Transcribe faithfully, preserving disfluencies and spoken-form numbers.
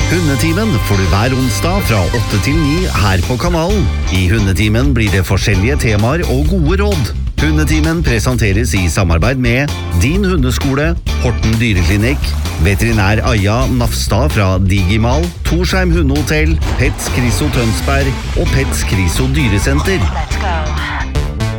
Hundetimen får du hver onsdag fra åtte til ni her på kanalen. I Hundetimen blir det forskjellige temaer og gode råd. Hundetimen presenteres i samarbeid med Din Hundeskole, Horten Dyreklinikk, Veterinær Aja Nafstad fra Digimal, Torsheim Hundehotell, Pets Kriso Tønsberg og Pets Kriso Dyresenter.